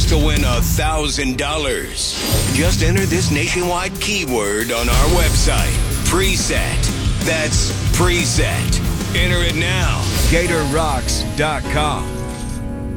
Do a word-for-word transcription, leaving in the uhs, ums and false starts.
to win one thousand dollars. Just enter this nationwide keyword on our website. Preset. That's preset. Enter it now. Gator Rocks dot com.